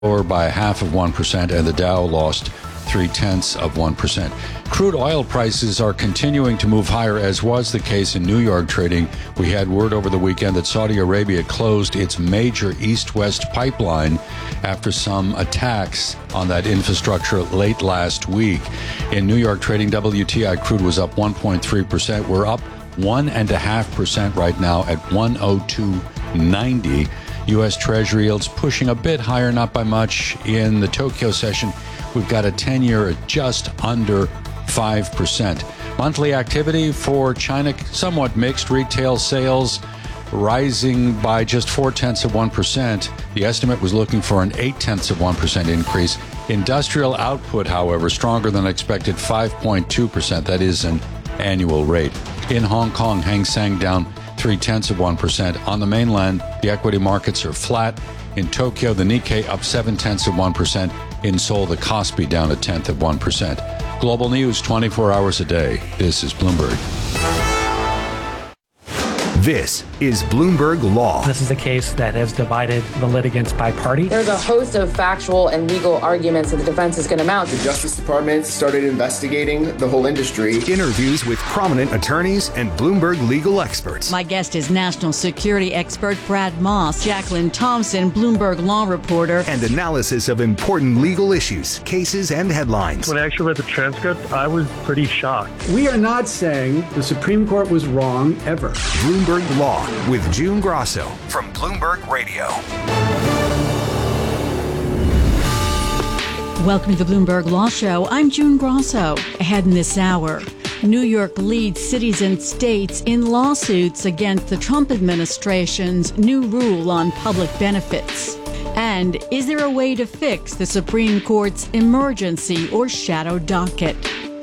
lower by 0.5%, and the Dow lost 0.3%. Crude oil prices are continuing to move higher, as was the case in New York trading. We had word over the weekend that Saudi Arabia closed its major east-west pipeline after some attacks on that infrastructure late last week. In New York trading, WTI crude was up 1.3%. We're up 1.5% right now at 102.90. U.S. Treasury yields pushing a bit higher, not by much. In the Tokyo session, we've got a 10-year at just under 5%. Monthly activity for China, somewhat mixed. Retail sales rising by just 0.4%. The estimate was looking for an 0.8% increase. Industrial output, however, stronger than expected, 5.2%. That is an annual rate. In Hong Kong, Hang Seng down 0.3%. On the mainland, the equity markets are flat. In Tokyo, the Nikkei up 0.7%. In Seoul, the Kospi down 0.1%. Global news 24 hours a day. This is Bloomberg. This is Bloomberg Law. This is a case that has divided the litigants by party. There's a host of factual and legal arguments that the defense is going to mount. The Justice Department started investigating the whole industry. Interviews with prominent attorneys and Bloomberg legal experts. My guest is national security expert Brad Moss, Jacqueline Thompson, Bloomberg law reporter. And analysis of important legal issues, cases, and headlines. When I actually read the transcript, I was pretty shocked. We are not saying the Supreme Court was wrong ever. Bloomberg Law with June Grosso from Bloomberg Radio. Welcome to the Bloomberg Law Show. I'm June Grosso. Ahead in this hour, New York leads cities and states in lawsuits against the Trump administration's new rule on public benefits. And is there a way to fix the Supreme Court's emergency or shadow docket?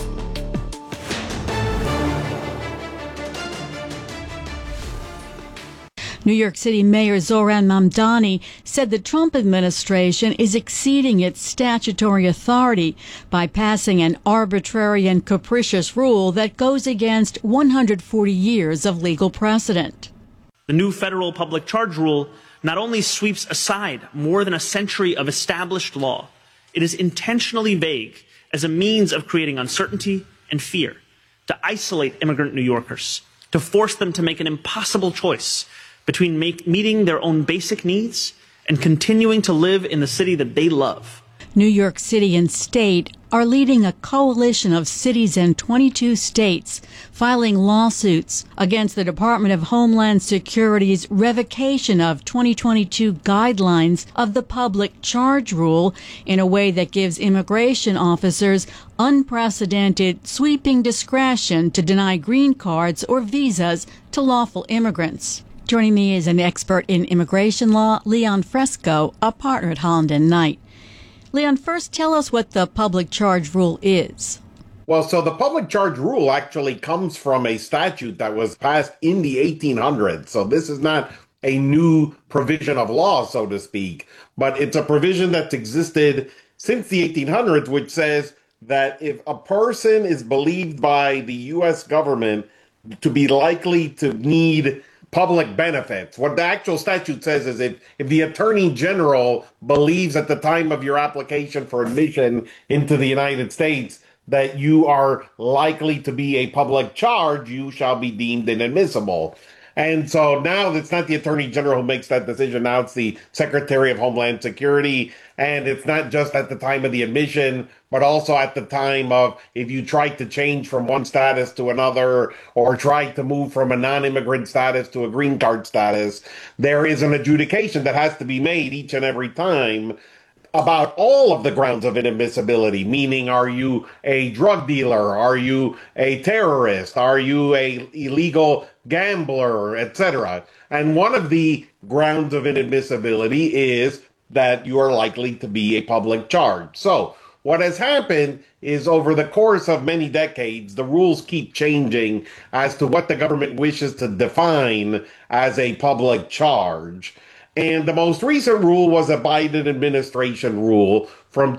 New York City Mayor Zohran Mamdani said the Trump administration is exceeding its statutory authority by passing an arbitrary and capricious rule that goes against 140 years of legal precedent. The new federal public charge rule not only sweeps aside more than a century of established law, it is intentionally vague as a means of creating uncertainty and fear, to isolate immigrant New Yorkers, to force them to make an impossible choice between meeting their own basic needs and continuing to live in the city that they love. New York City and state are leading a coalition of cities in 22 states filing lawsuits against the Department of Homeland Security's revocation of 2022 guidelines of the public charge rule in a way that gives immigration officers unprecedented sweeping discretion to deny green cards or visas to lawful immigrants. Joining me is an expert in immigration law, Leon Fresco, a partner at Holland & Knight. Leon, first tell us what the public charge rule is. Well, so the public charge rule actually comes from a statute that was passed in the 1800s. So this is not a new provision of law, so to speak, but it's a provision that's existed since the 1800s, which says that if a person is believed by the U.S. government to be likely to need public benefits. What the actual statute says is if the Attorney General believes at the time of your application for admission into the United States that you are likely to be a public charge, you shall be deemed inadmissible. And so now it's not the Attorney General who makes that decision. Now it's the Secretary of Homeland Security. And it's not just at the time of the admission, but also at the time of if you try to change from one status to another or try to move from a non-immigrant status to a green card status, there is an adjudication that has to be made each and every time about all of the grounds of inadmissibility, meaning are you a drug dealer? Are you a terrorist? Are you a illegal gambler, etc.? And one of the grounds of inadmissibility is that you are likely to be a public charge. So what has happened is over the course of many decades, the rules keep changing as to what the government wishes to define as a public charge. And the most recent rule was a Biden administration rule from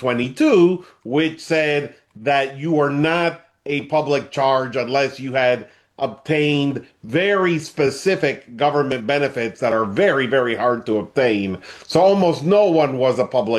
2022, which said that you are not a public charge unless you had obtained very specific government benefits that are very, very hard to obtain. So almost no one was a public